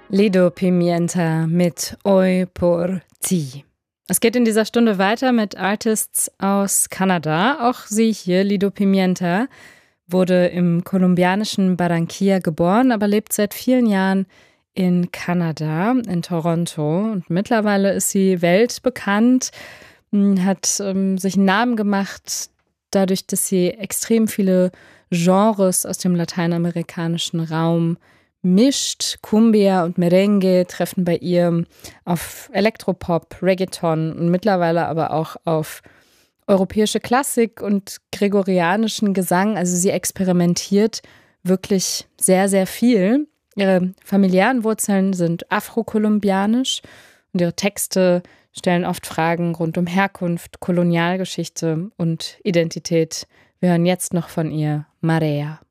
Lido Pimienta mit Hoy por ti. Es geht in dieser Stunde weiter mit Artists aus Kanada. Auch sie hier, Lido Pimienta, wurde im kolumbianischen Barranquilla geboren, aber lebt seit vielen Jahren in Kanada, in Toronto. Und mittlerweile ist sie weltbekannt, hat sich einen Namen gemacht, dadurch, dass sie extrem viele Genres aus dem lateinamerikanischen Raum mischt. Cumbia und Merengue treffen bei ihr auf Elektropop, Reggaeton und mittlerweile aber auch auf europäische Klassik und gregorianischen Gesang. Also sie experimentiert wirklich sehr, sehr viel. Ihre familiären Wurzeln sind afrokolumbianisch und ihre Texte stellen oft Fragen rund um Herkunft, Kolonialgeschichte und Identität. Wir hören jetzt noch von ihr Marea.